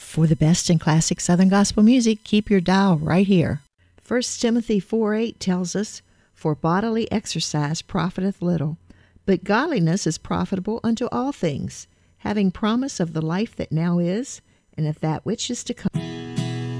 For the best in classic Southern gospel music, keep your dial right here. 1 Timothy 4:8 tells us, "For bodily exercise profiteth little, but godliness is profitable unto all things, having promise of the life that now is, and of that which is to come."